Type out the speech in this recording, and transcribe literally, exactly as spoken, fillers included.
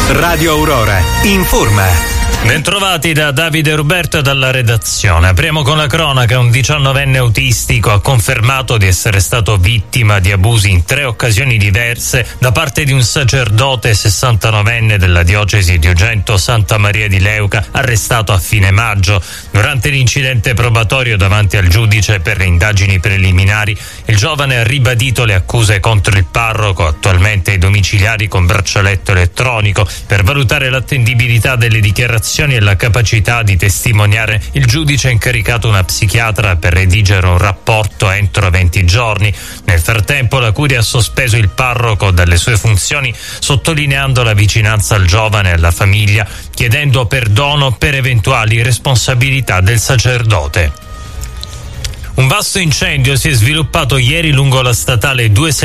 Radio Aurora informa. Bentrovati da Davide Ruberto e dalla redazione. Apriamo con la cronaca. Un diciannovenne autistico ha confermato di essere stato vittima di abusi in tre occasioni diverse da parte di un sacerdote sessantanovenne della diocesi di Ugento Santa Maria di Leuca, arrestato a fine maggio. Durante l'incidente probatorio davanti al giudice per le indagini preliminari, il giovane ha ribadito le accuse contro il parroco, attualmente ai domiciliari con braccialetto elettronico. Per valutare l'attendibilità delle dichiarazioni e la capacità di testimoniare, il giudice ha incaricato una psichiatra per redigere un rapporto entro venti giorni. Nel frattempo la curia ha sospeso il parroco dalle sue funzioni, sottolineando la vicinanza al giovane e alla famiglia, chiedendo perdono per eventuali responsabilità del sacerdote. Un vasto incendio si è sviluppato ieri lungo la statale due